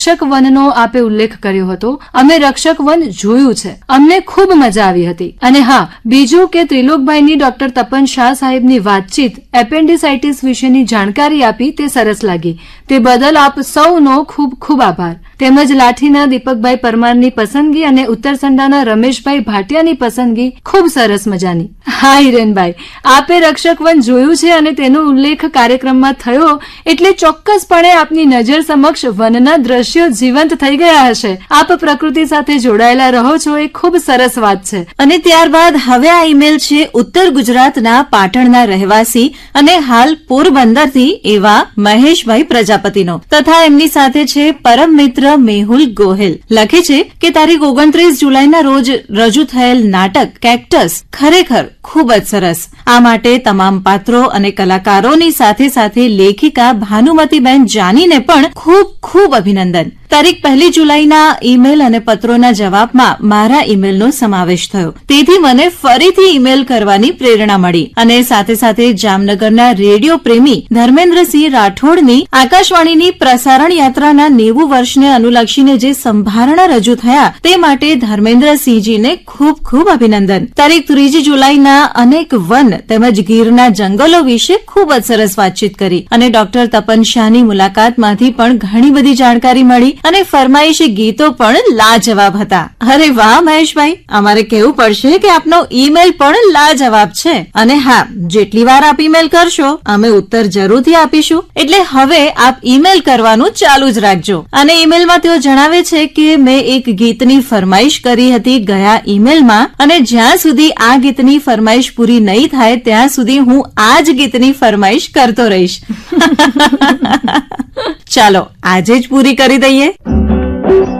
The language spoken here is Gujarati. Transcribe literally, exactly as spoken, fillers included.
રક્ષક વનનો આપે ઉલ્લેખ કર્યો હતો. અમે રક્ષક વન જોયું છે, અમને ખૂબ મજા આવી હતી. અને હા, બીજું કે ત્રિલોકભાઈની ડોક્ટર તપન શાહ સાહેબની વાતચીત એપેન્ડિસાઇટિસ વિશેની જાણકારી આપી તે સરસ લાગી. તે બદલ આપ સૌનો ખૂબ ખૂબ આભાર. તેમજ લાઠીના દીપકભાઈ પરમારની પસંદગી અને ઉત્તરસંડાના રમેશભાઈ ભાટિયાની પસંદગી ખૂબ સરસ મજાની. હા હિરેનભાઈ, આપે રક્ષક વન જોયું છે અને તેનો ઉલ્લેખ કાર્યક્રમમાં થયો એટલે ચોક્કસપણે આપની નજર સમક્ષ વનના દ્રશ્યો જીવંત થઈ ગયા હશે. આપ પ્રકૃતિ સાથે જોડાયેલા રહો છો એ ખૂબ સરસ વાત છે. અને ત્યારબાદ હવે આ ઈમેલ છે ઉત્તર ગુજરાતના પાટણના રહેવાસી અને હાલ પોરબંદરથી એવા મહેશભાઈ પ્રજાપતિનો તથા એમની સાથે છે પરમ મિત્ર મેહુલ ગોહેલ. લખે છે કે તારીખ ઓગણત્રીસ જુલાઈના રોજ રજૂ થયેલ નાટક કેક્ટસ ખરેખર ખૂબ જ સરસ. આ માટે તમામ પાત્રો અને કલાકારોની સાથે સાથે લેખિકા ભાનુમતીબેન જાનીને પણ ખૂબ ખૂબ અભિનંદન. તારીખ પહેલી જુલાઈના ઈમેલ અને પત્રોના જવાબમાં મારા ઈમેલનો સમાવેશ થયો, તેથી મને ફરીથી ઈમેલ કરવાની પ્રેરણા મળી. અને સાથે સાથે જામનગરના રેડિયો પ્રેમી ધર્મેન્દ્રસિંહ રાઠોડની આકાશવાણીની પ્રસારણ યાત્રાના નેવું વર્ષને અનુલક્ષીને જે સંભારણા રજૂ થયા તે માટે ધર્મેન્દ્રસિંહજીને ખૂબ ખૂબ અભિનંદન. તારીખ ત્રીજી જુલાઈના અનેક વન તેમજ ગીરના જંગલો વિશે ખૂબ જ સરસ વાતચીત કરી અને ડોક્ટર તપન શાહની મુલાકાતમાંથી પણ ઘણી બધી જાણકારી મળી અને ફરમાઈશી ગીતો પણ લાજવાબ હતા. અરે વાહ મહેશભાઈ, અમારે કહેવું પડશે કે આપનો ઈમેલ પણ લાજવાબ છે. અને હા, જેટલી વાર આપ ઈમેલ કરશો અમે ઉત્તર જરૂરથી આપીશું, એટલે હવે આપ ઈમેલ કરવાનું ચાલુ જ રાખજો. અને ઈમેલમાં તેઓ જણાવે છે કે મેં એક ગીતની ફરમાઈશ કરી હતી ગયા ઈમેલમાં, અને જ્યાં સુધી આ ગીતની ફરમાઈશ પૂરી નહીં થાય ત્યાં સુધી હું આ જ ગીતની ફરમાઈશ કરતો રહીશ. ચાલો આજે જ પૂરી કરી દઈએ.